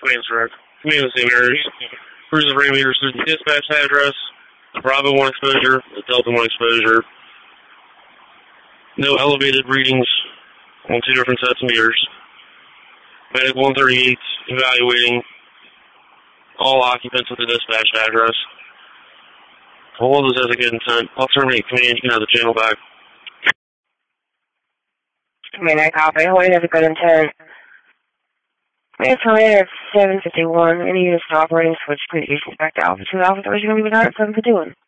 Command's correct. Command the same areas. Cruiser parameters through the dispatch address. Bravo 1 exposure, the Delta 1 exposure. No elevated readings on 2 different sets of meters. Medic 138 evaluating all occupants at the dispatch address. Hold this as a good intent. I'll terminate command. You can have the channel back. Command, I copy. Hold it as a good intent. Command terminator 751. Any units operating switch communications back to Alpha 2. Alpha 3 is going to be retired at 751.